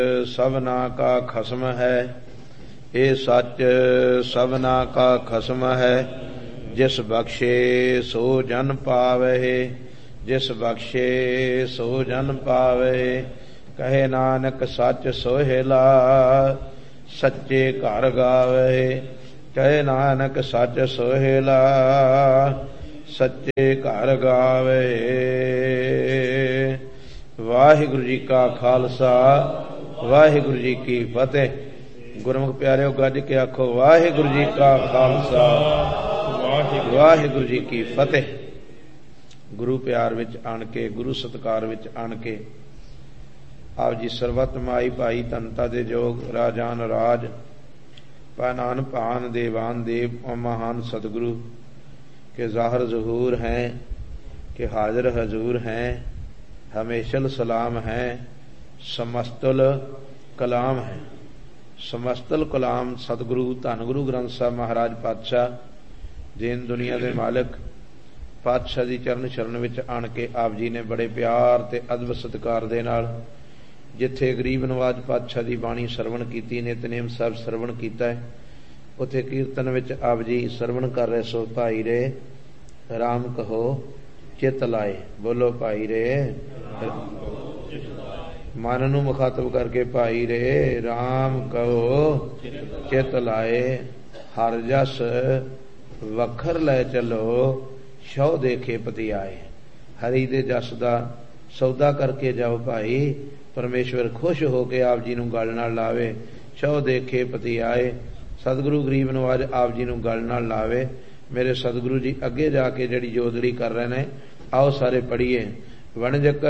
ਸਭਨਾ ਕਾ ਖਸਮ ਹੈ। ਇਹ ਸੱਚ ਸਭਨਾ ਕਾ ਖਸਮ ਹੈ। ਜਿਸ ਬਖਸ਼ੇ ਸੋ ਜਨ ਪਾਵਹਿ, ਜਿਸ ਬਖਸ਼ੇ ਸੋ ਜਨ ਪਾਵਹਿ। ਕਹੇ ਨਾਨਕ ਸੱਚ ਸੋਹਿਲਾ, ਸੱਚੇ ਘਰ ਗਾਵਹਿ। ਕਹੇ ਨਾਨਕ ਸੱਚ ਸੋਹਿਲਾ, ਸੱਚੇ ਘਰ ਗਾਵਹਿ। ਵਾਹਿਗੁਰੂ ਜੀ ਕਾ ਖਾਲਸਾ, ਵਾਹਿਗੁਰੂ ਜੀ ਕੀ ਫਤਿਹ। ਗੁਰਮੁਖ ਪਿਆਰਿਓ, ਗੱਜ ਕੇ ਆਖੋ ਵਾਹਿਗੁਰੂ ਜੀ ਕਾ ਖਾਲਸਾ, ਵਾਹਿਗੁਰੂ ਜੀ ਕੀ ਫਤਿਹ। ਗੁਰੂ ਪਿਆਰ ਵਿੱਚ ਆਣ ਕੇ, ਗੁਰੂ ਸਤਿਕਾਰ ਵਿੱਚ ਆਣ ਕੇ ਆਪ ਜੀ ਸਰਬਤ ਮਾਈ ਭਾਈ ਧਨਤਾ ਦੇ ਜੋਗ ਰਾਜਾਨ ਰਾਜ ਪਾਨਾਨ ਭਾਨ ਦੇਵਾਨ ਦੇਵ ਮਹਾਨ सतगुरु के ज़ाहिर ज़हूर हैं, के हाजिर हजूर हैं, हमेशल सलाम हैं, समस्तुल कलाम है। समस्तुल कलाम सतगुरु धन गुरु ग्रंथ साहब महाराज पातशाह दीन दुनिया के मालिक पातशाह दी चरण शरण विच आण के आप जी ने बड़े प्यार ते अदब सत्कार दे नाल जिथे गरीब नवाज पातशाह दी बाणी सरवण कीती, नितनेम साहब सरवण कीता है, उथे कीर्तन विच आप जी सरवण कर रहे सो भाई रे राम कहो चित लाए। बोलो भाई रे मन नूं मुखातब करके भाई रे राम कहो चित लाए। हर जस वखर लै चलो शौ देखे पति आए। हरि दे जस दा सौदा करके जाओ भाई, परमेश्वर खुश हो के आप जी नूं गल नाल लावे। शौ देखे पति आए। सतगुरु गरीब नवाज आप जी नूं गल नाल लावे। मेरे सतगुरु जी अगे जाके जिहड़ी जोदड़ी कर रहे ने, आओ सारे पढ़िए। वणज